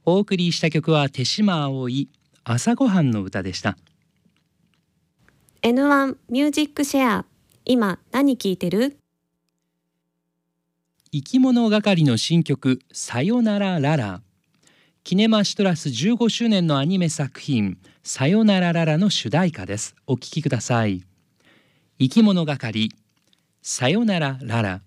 お送りした曲は手島葵、朝ごはんの歌でした。 N1 ミュージックシェア、今何聴いてる？ 生き物係の新曲さよならララ、キネマシトラス15周年のアニメ作品さよならララの主題歌です。お聴きください。生き物係さよならララ。